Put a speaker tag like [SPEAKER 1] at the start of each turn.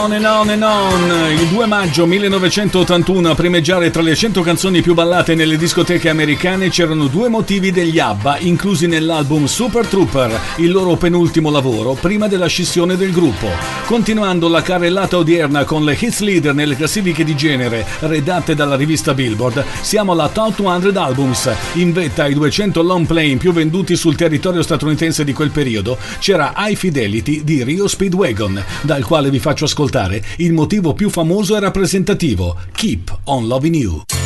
[SPEAKER 1] On and on and on. Il 2 maggio 1981 a primeggiare tra le 100 canzoni più ballate nelle discoteche americane c'erano due motivi degli ABBA inclusi nell'album Super Trooper, il loro penultimo lavoro prima della scissione del gruppo. Continuando la carrellata odierna con le hits leader nelle classifiche di genere redatte dalla rivista Billboard, siamo alla Top 200 Albums. In vetta ai 200 long play più venduti sul territorio statunitense di quel periodo c'era High Fidelity di Rio Speedwagon, dal quale vi faccio ascoltare il motivo più famoso e rappresentativo, Keep on Loving You.